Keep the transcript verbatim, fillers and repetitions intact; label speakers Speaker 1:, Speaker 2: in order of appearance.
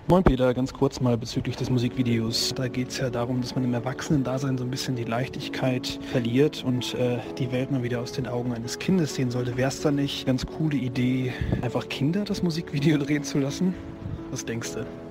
Speaker 1: Moin Peter, ganz kurz mal bezüglich des Musikvideos. Da geht es ja darum, dass man im Erwachsenen-Dasein so ein bisschen die Leichtigkeit verliert und äh, die Welt mal wieder aus den Augen eines Kindes sehen sollte. Wäre es da nicht ganz coole Idee, einfach Kinder das Musikvideo drehen zu lassen? Was denkst du?